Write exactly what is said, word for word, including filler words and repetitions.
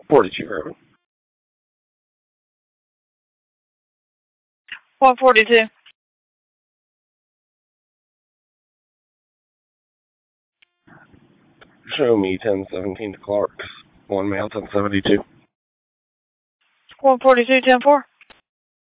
forty-two Urban. one forty-two. Show me ten seventeen to Clark's. One male, ten seventy-two. one forty-two, ten four.